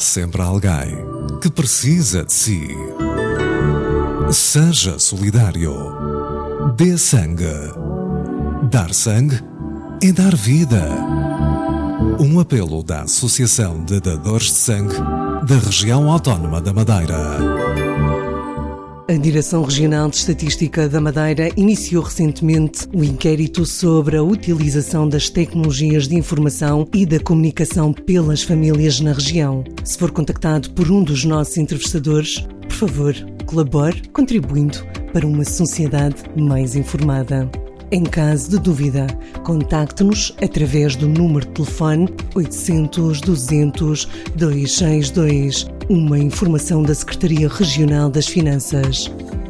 sempre alguém que precisa de si. Seja solidário. Dê sangue. Dar sangue é dar vida. Um apelo da Associação de Dadores de Sangue da Região Autónoma da Madeira. A Direção Regional de Estatística da Madeira iniciou recentemente um inquérito sobre a utilização das tecnologias de informação e da comunicação pelas famílias na região. Se for contactado por um dos nossos entrevistadores, por favor, colabore contribuindo para uma sociedade mais informada. Em caso de dúvida, contacte-nos através do número de telefone 800 200 262, uma informação da Secretaria Regional das Finanças.